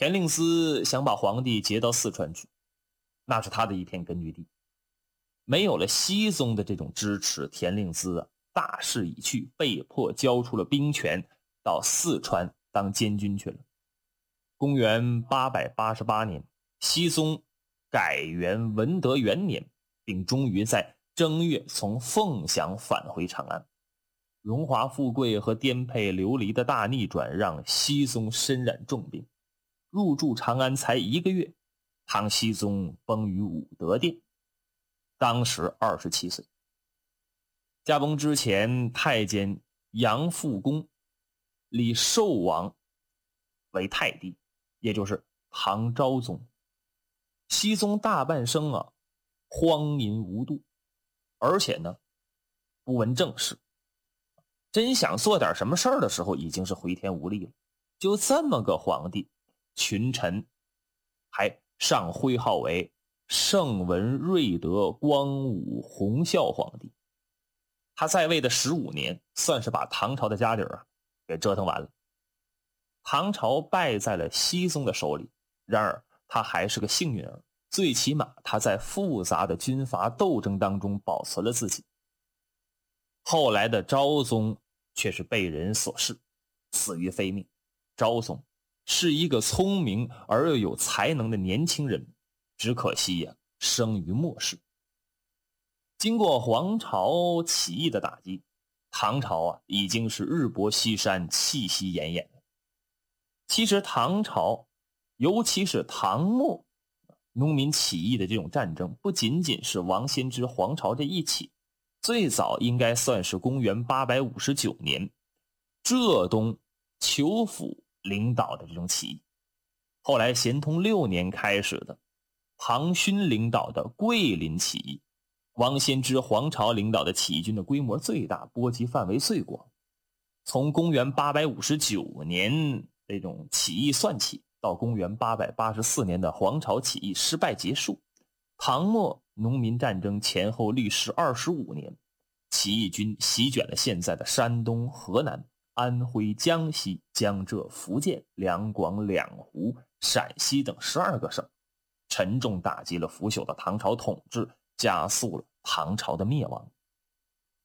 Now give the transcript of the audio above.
田令孜想把皇帝劫到四川去，那是他的一片根据地。没有了熹宗的这种支持，田令孜大势已去，被迫交出了兵权，到四川当监军去了。公元888年，熹宗改元文德元年，并终于在正月从凤翔返回长安。荣华富贵和颠沛流离的大逆转让熹宗身染重病，入住长安才1个月，唐僖宗崩于武德殿，当时27岁。驾崩之前，太监杨复恭立寿王为太帝，也就是唐昭宗。熹宗大半生荒淫无度，而且呢不闻政事，真想做点什么事儿的时候已经是回天无力了。就这么个皇帝，群臣还上徽号为圣文睿德光武弘孝皇帝。他在位的15年，算是把唐朝的家底给折腾完了。唐朝败在了熹宗的手里，然而他还是个幸运儿，最起码他在复杂的军阀斗争当中保存了自己。后来的昭宗却是被人所弑，死于非命。昭宗是一个聪明而又有才能的年轻人，只可惜生于末世。经过黄巢起义的打击，唐朝已经是日薄西山，气息奄奄了。其实唐朝，尤其是唐末农民起义的这种战争，不仅仅是王仙芝黄巢这一起，最早应该算是公元859年浙东裘府领导的这种起义。后来咸通6年开始的庞勋领导的桂林起义，王仙芝黄巢领导的起义军的规模最大，波及范围最广。从公元859年这种起义算起，到公元884年的黄巢起义失败结束，唐末农民战争前后历时25年，起义军席卷了现在的山东、河南、安徽、江西、江浙、福建、两广、两湖、陕西等12个省，沉重打击了腐朽的唐朝统治，加速了唐朝的灭亡。